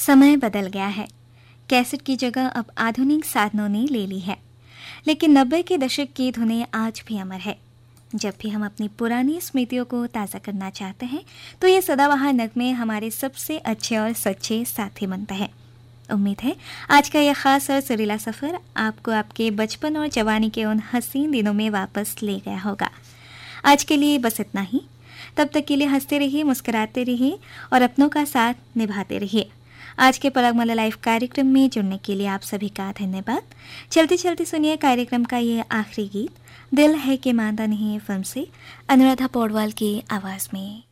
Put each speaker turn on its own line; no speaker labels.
समय बदल गया है। कैसेट की जगह अब आधुनिक साधनों ने ले ली है, लेकिन 90 के दशक की धुनें आज भी अमर है। जब भी हम अपनी पुरानी स्मृतियों को ताज़ा करना चाहते हैं तो ये सदाबहार नगमे हमारे सबसे अच्छे और सच्चे साथी बनता है। उम्मीद है आज का यह खास और सुरीला सफ़र आपको आपके बचपन और जवानी के उन हसीन दिनों में वापस ले गया होगा। आज के लिए बस इतना ही। तब तक के लिए हंसते रहिए, मुस्कुराते रहिए और अपनों का साथ निभाते रहिए। आज के परागमाला लाइव कार्यक्रम में जुड़ने के लिए आप सभी का धन्यवाद। चलते चलते सुनिए कार्यक्रम का ये आखिरी गीत, दिल है कि मानता नहीं फिल्म से अनुराधा पौडवाल की आवाज़ में।